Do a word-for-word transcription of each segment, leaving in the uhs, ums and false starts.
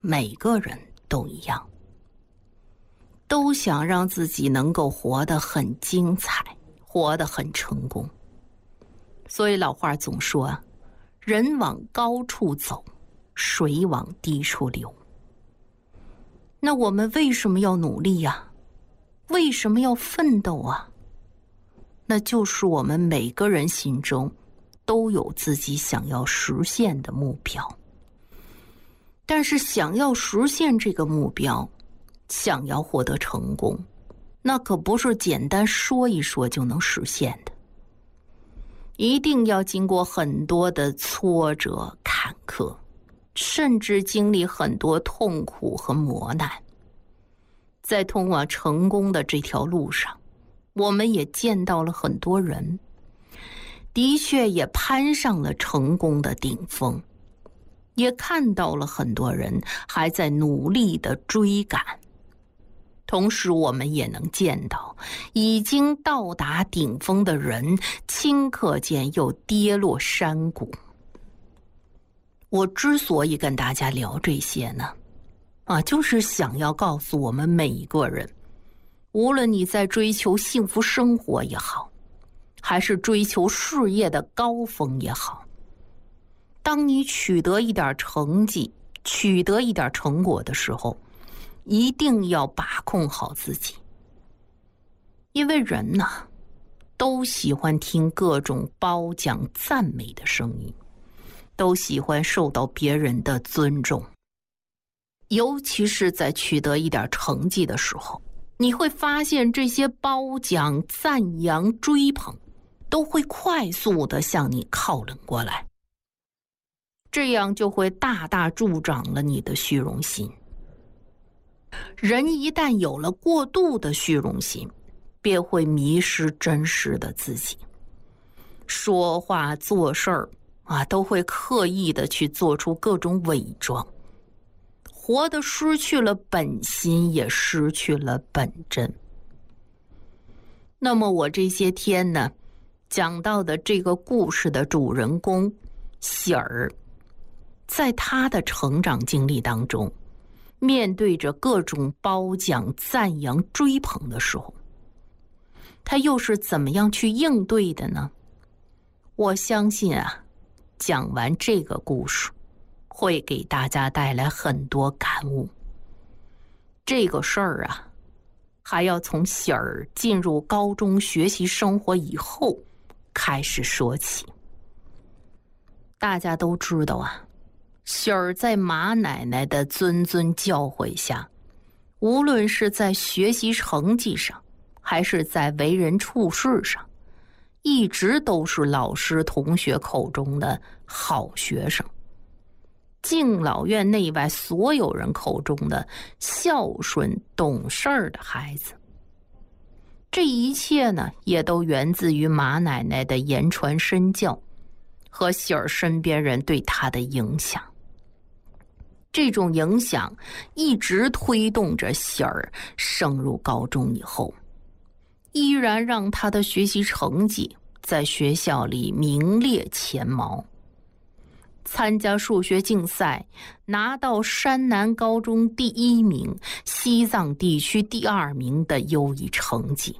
每个人都一样，都想让自己能够活得很精彩，活得很成功。所以老话总说，人往高处走，水往低处流。那我们为什么要努力呀？为什么要奋斗啊？那就是我们每个人心中都有自己想要实现的目标。但是想要实现这个目标，想要获得成功，那可不是简单说一说就能实现的，一定要经过很多的挫折坎坷，甚至经历很多痛苦和磨难。在通往成功的这条路上，我们也见到了很多人，的确也攀上了成功的顶峰，也看到了很多人还在努力地追赶。同时我们也能见到已经到达顶峰的人，顷刻间又跌落山谷。我之所以跟大家聊这些呢，啊，就是想要告诉我们每一个人，无论你在追求幸福生活也好，还是追求事业的高峰也好，当你取得一点成绩，取得一点成果的时候，一定要把控好自己。因为人呢，都喜欢听各种褒奖赞美的声音，都喜欢受到别人的尊重。尤其是在取得一点成绩的时候，你会发现这些褒奖、赞扬、追捧都会快速地向你靠拢过来，这样就会大大助长了你的虚荣心。人一旦有了过度的虚荣心，便会迷失真实的自己，说话做事儿啊，都会刻意的去做出各种伪装，活得失去了本心，也失去了本真。那么我这些天呢，讲到的这个故事的主人公喜儿，在他的成长经历当中，面对着各种褒奖、赞扬、追捧的时候，他又是怎么样去应对的呢？我相信啊，讲完这个故事，会给大家带来很多感悟。这个事儿啊，还要从喜儿进入高中学习生活以后开始说起。大家都知道啊，喜儿在马奶奶的谆谆教诲下，无论是在学习成绩上，还是在为人处事上，一直都是老师同学口中的好学生，敬老院内外所有人口中的孝顺懂事儿的孩子。这一切呢，也都源自于马奶奶的言传身教和喜儿身边人对她的影响。这种影响一直推动着喜儿升入高中以后，依然让她的学习成绩在学校里名列前茅。参加数学竞赛，拿到山南高中第一名、西藏地区第二名的优异成绩。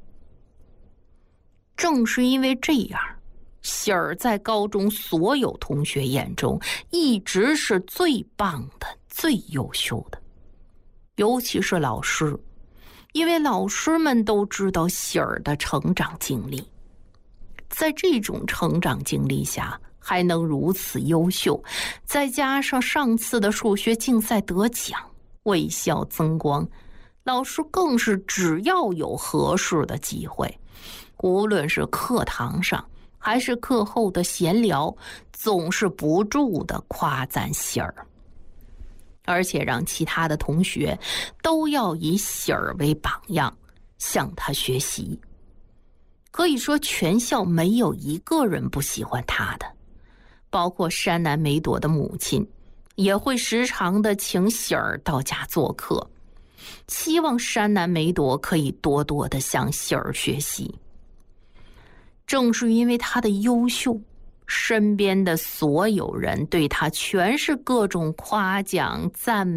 正是因为这样，喜儿在高中所有同学眼中一直是最棒的、最优秀的，尤其是老师，因为老师们都知道喜儿的成长经历，在这种成长经历下还能如此优秀，再加上上次的数学竞赛得奖，为校增光，老师更是只要有合适的机会，无论是课堂上还是课后的闲聊，总是不住地夸赞喜儿，而且让其他的同学都要以喜儿为榜样，向他学习。可以说全校没有一个人不喜欢他的，包括山南梅朵的母亲也会时常的请喜儿到家做客，希望山南梅朵可以多多的向喜儿学习。正是因为他的优秀， 身边的所有人对他全是各种夸奖赞美。